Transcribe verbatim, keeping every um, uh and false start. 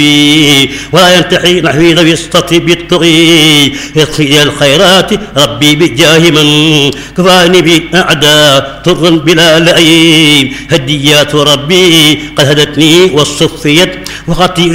ولا ينتحي نحوي ذوي السطي بالطغي يطفي الخيرات ربي بجاه من كفاني بأعداء طر بلا لئيم هديات ربي قد هدتني والصفيت وخطي